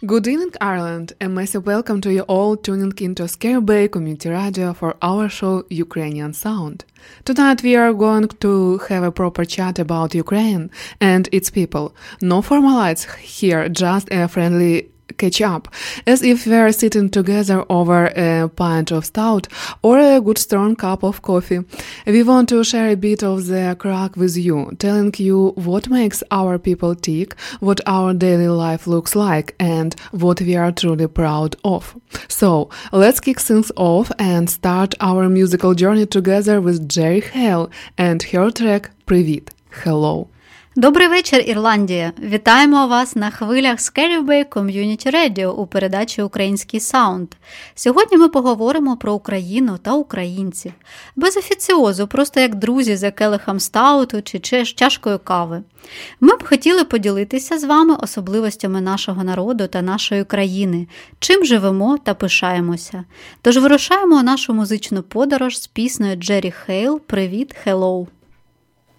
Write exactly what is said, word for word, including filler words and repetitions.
Good evening, Ireland. A massive welcome to you all tuning into Scary Bay Community Radio for our show Ukrainian Sound. Tonight we are going to have a proper chat about Ukraine and its people. No formalities here, just a friendly catch up, as if we are sitting together over a pint of stout or a good strong cup of coffee. We want to share a bit of the crack with you, telling you what makes our people tick, what our daily life looks like, and what we are truly proud of. So, let's kick things off and start our musical journey together with Jerry Hale and her track «Привіт» Hello. Добрий вечір, Ірландія! Вітаємо вас на хвилях Scary Bay Community Radio у передачі «Український саунд». Сьогодні ми поговоримо про Україну та українців. Без офіціозу, просто як друзі за келихом стауту чи чашкою кави. Ми б хотіли поділитися з вами особливостями нашого народу та нашої країни, чим живемо та пишаємося. Тож вирушаємо у нашу музичну подорож з піснею Джері Хейл «Привіт, Hello».